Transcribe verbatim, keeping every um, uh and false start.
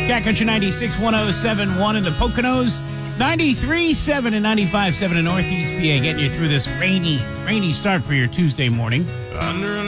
Cat Country ninety-six, one oh seven point one in the Poconos, ninety-three point seven and ninety-five point seven in Northeast P A, getting you through this rainy, rainy start for your Tuesday morning. Under